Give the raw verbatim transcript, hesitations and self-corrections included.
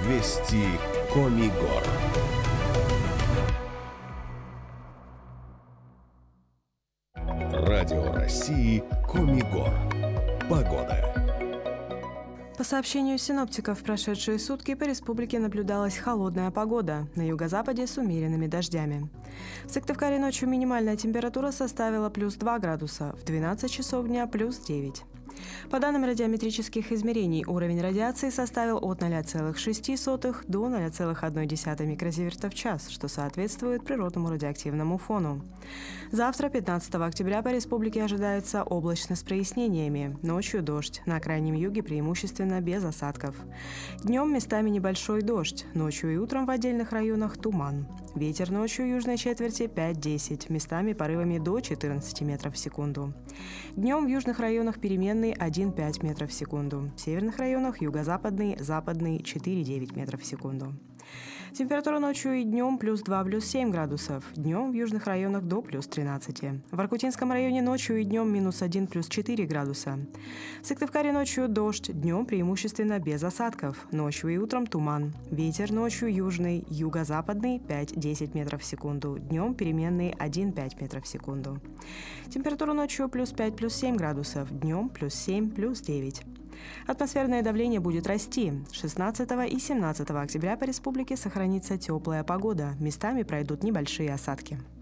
Вести Коми Гор. Радио России Коми Гор. Погода. По сообщению синоптиков, в прошедшие сутки по республике наблюдалась холодная погода, на юго-западе с умеренными дождями. В Сыктывкаре ночью минимальная температура составила плюс два градуса, в двенадцать часов дня плюс девять. По данным радиометрических измерений, уровень радиации составил от ноль целых шесть сотых до ноль целых одна десятая микрозиверта в час, что соответствует природному радиоактивному фону. Завтра, пятнадцатого октября, по республике ожидается облачно с прояснениями. Ночью дождь, на крайнем юге преимущественно без осадков. Днем местами небольшой дождь, ночью и утром в отдельных районах туман. Ветер ночью южной четверти пять-десять, местами порывами до четырнадцати метров в секунду. Днем в южных районах переменный один-пять метров в секунду. В северных районах юго-западный, западный четыре-девять метров в секунду. Температура ночью и днем плюс два, плюс семь градусов. Днем в южных районах до плюс тринадцати. В Воркутинском районе ночью и днем минус один, плюс четыре градуса. В Сыктывкаре ночью дождь, днем преимущественно без осадков. Ночью и утром туман. Ветер ночью южный, юго-западный пять-десять метров в секунду. Днем переменный один-пять метров в секунду. Температура ночью плюс пять, плюс семь градусов. Днем плюс семь, плюс девять. Атмосферное давление будет расти. шестнадцатого и семнадцатого октября по республике сохранится теплая погода. Местами пройдут небольшие осадки.